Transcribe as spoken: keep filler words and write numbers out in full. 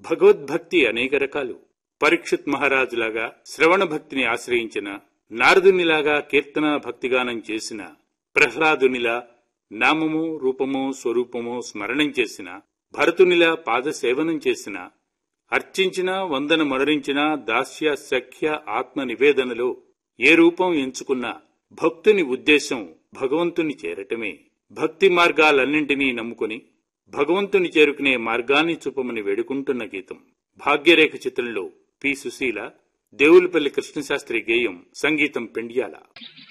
భగవద్భక్తి అనేక రకాలు. పరీక్షిత్ మహారాజులాగా శ్రవణ భక్తిని ఆశ్రయించిన, నారదునిలాగా కీర్తన భక్తిగానం చేసిన, ప్రహ్లాదునిలా నామము రూపము స్వరూపము స్మరణం చేసిన, భరతునిలా పాదసేవనం చేసిన, అర్చించిన వందన మొనరించిన దాస్య సఖ్య ఆత్మ నివేదనలో ఏ రూపం ఎంచుకున్నా భక్తుని ఉద్దేశం భగవంతుని చేరటమే. భక్తి మార్గాలన్నింటినీ నమ్ముకుని భగవంతుని చేరుకునే మార్గాన్ని చూపమని వేడుకుంటున్న గీతం. భాగ్యరేఖ చిత్రంలో పి సుశీల, దేవులపల్లి కృష్ణశాస్త్రి గేయం, సంగీతం పెండ్యాల.